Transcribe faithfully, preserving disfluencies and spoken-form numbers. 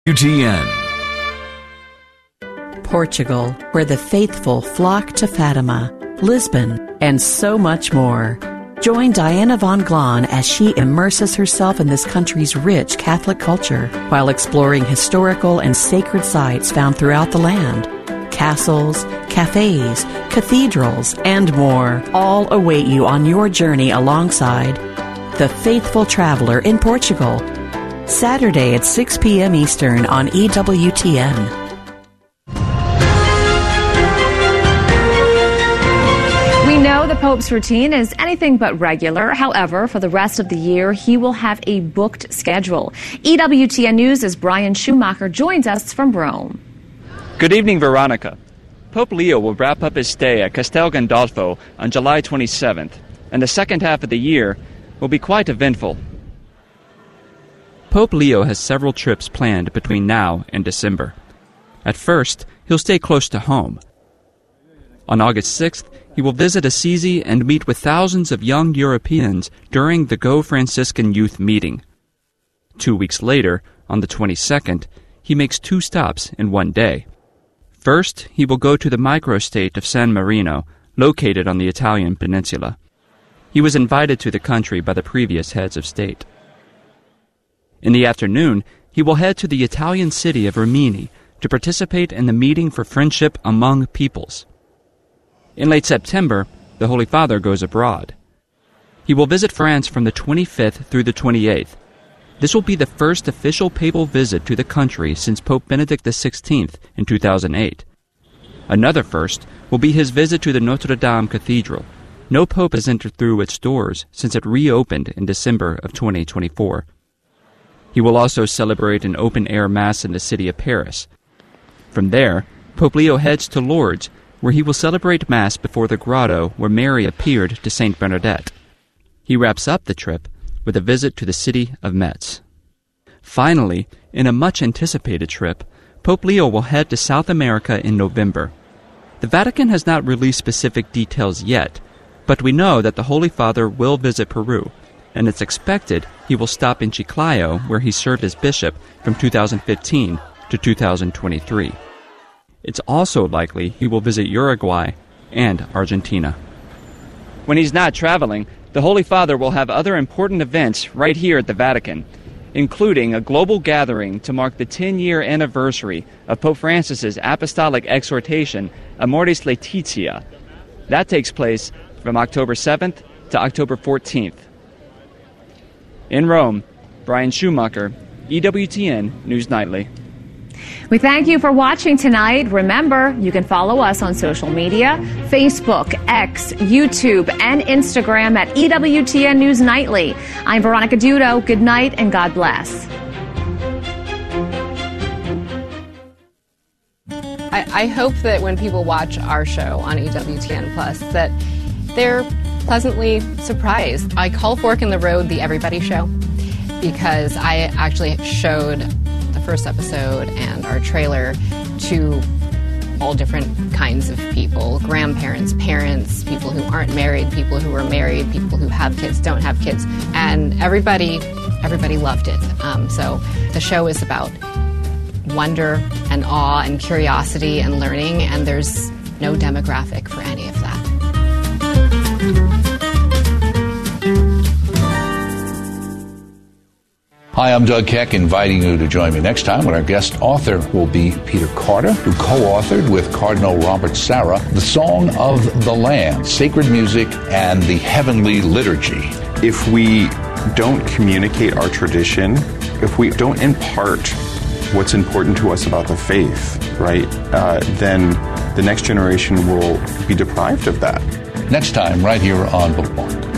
U T N. Portugal, where the faithful flock to Fatima, Lisbon, and so much more. Join Diana von Glahn as she immerses herself in this country's rich Catholic culture while exploring historical and sacred sites found throughout the land. Castles, cafes, cathedrals, and more all await you on your journey alongside The Faithful Traveler in Portugal. Saturday at six p.m. Eastern on E W T N. We know the Pope's routine is anything but regular. However, for the rest of the year, he will have a booked schedule. E W T N News' Brian Schumacher joins us from Rome. Good evening, Veronica. Pope Leo will wrap up his stay at Castel Gandolfo on July twenty-seventh, and the second half of the year will be quite eventful. Pope Leo has several trips planned between now and December. At first, he'll stay close to home. On August sixth, he will visit Assisi and meet with thousands of young Europeans during the Go Franciscan Youth Meeting. Two weeks later, on the twenty-second, he makes two stops in one day. First, he will go to the microstate of San Marino, located on the Italian peninsula. He was invited to the country by the previous heads of state. In the afternoon, he will head to the Italian city of Rimini to participate in the Meeting for Friendship Among Peoples. In late September, the Holy Father goes abroad. He will visit France from the twenty-fifth through the twenty-eighth. This will be the first official papal visit to the country since Pope Benedict the sixteenth in two thousand eight. Another first will be his visit to the Notre Dame Cathedral. No pope has entered through its doors since it reopened in December of twenty twenty-four. He will also celebrate an open-air Mass in the city of Paris. From there, Pope Leo heads to Lourdes, where he will celebrate Mass before the grotto where Mary appeared to Saint Bernadette. He wraps up the trip with a visit to the city of Metz. Finally, in a much-anticipated trip, Pope Leo will head to South America in November. The Vatican has not released specific details yet, but we know that the Holy Father will visit Peru, and it's expected he will stop in Chiclayo, where he served as bishop from two thousand fifteen to two thousand twenty-three. It's also likely he will visit Uruguay and Argentina. When he's not traveling, the Holy Father will have other important events right here at the Vatican, including a global gathering to mark the ten-year anniversary of Pope Francis's apostolic exhortation, Amoris Laetitia. That takes place from October seventh to October fourteenth. In Rome, Brian Schumacher, E W T N News Nightly. We thank you for watching tonight. Remember, you can follow us on social media, Facebook, X, YouTube, and Instagram at E W T N News Nightly. I'm Veronica Dudo. Good night and God bless. I, I hope that when people watch our show on E W T N Plus, that they're pleasantly surprised. I call Fork in the Road the Everybody Show because I actually showed the first episode and our trailer to all different kinds of people, grandparents, parents, people who aren't married, people who are married, people who have kids, don't have kids, and everybody everybody loved it. Um, so the show is about wonder and awe and curiosity and learning, and there's no demographic for any of that. Hi, I'm Doug Keck, inviting you to join me next time when our guest author will be Peter Carter, who co-authored with Cardinal Robert Sarah the Song of the Lamb, Sacred Music and the Heavenly Liturgy. If we don't communicate our tradition, if we don't impart what's important to us about the faith, right, uh, then the next generation will be deprived of that. Next time, right here on Bookmark.